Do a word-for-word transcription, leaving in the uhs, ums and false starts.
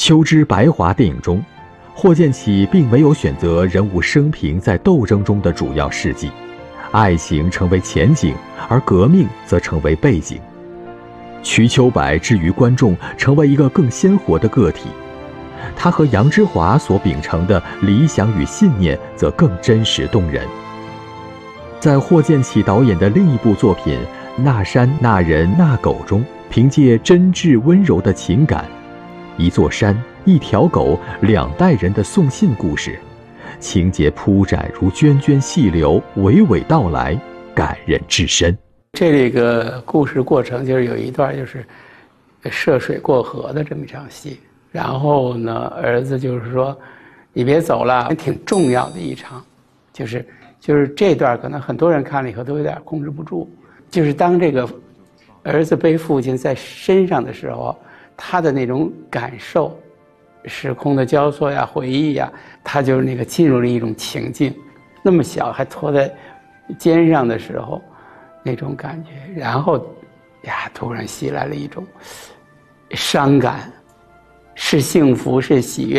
秋之白华电影中，霍建起并没有选择人物生平在斗争中的主要事迹，爱情成为前景，而革命则成为背景。瞿秋白置于观众成为一个更鲜活的个体，他和杨之华所秉承的理想与信念则更真实动人。在霍建起导演的另一部作品《那山那人那狗》中，凭借真挚温柔的情感，一座山一条狗两代人的送信故事，情节铺展如涓涓细流，娓娓道来，感人至深。 这个故事过程就是有一段就是涉水过河的这么一场戏，然后呢，儿子就是说你别走了，挺重要的一场，就是就是这段可能很多人看了以后都有点控制不住，就是当这个儿子背父亲在身上的时候，他的那种感受，时空的交错呀，回忆呀，他就是那个进入了一种情境，那么小还拖在肩上的时候那种感觉，然后呀突然袭来了一种伤感，是幸福是喜悦。